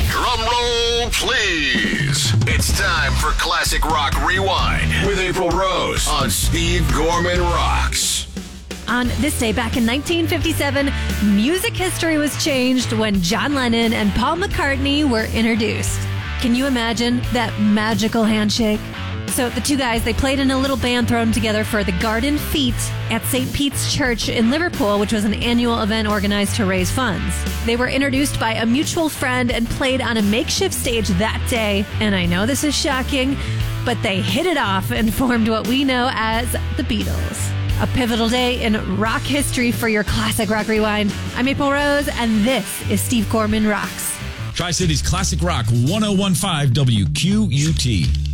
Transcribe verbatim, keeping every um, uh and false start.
Drum roll, please. It's time for Classic Rock Rewind with April Rose on Steve Gorman Rocks. On this day, back in nineteen fifty-seven, music history was changed when John Lennon and Paul McCartney were introduced. Can you imagine that magical handshake? So the two guys, they played in a little band thrown together for the Garden Feet at Saint Pete's Church in Liverpool, which was an annual event organized to raise funds. They were introduced by a mutual friend and played on a makeshift stage that day. And I know this is shocking, but they hit it off and formed what we know as the Beatles. A pivotal day in rock history for your Classic Rock Rewind. I'm April Rose, and this is Steve Gorman Rocks. Tri-Cities Classic Rock, one oh one point five W Q U T.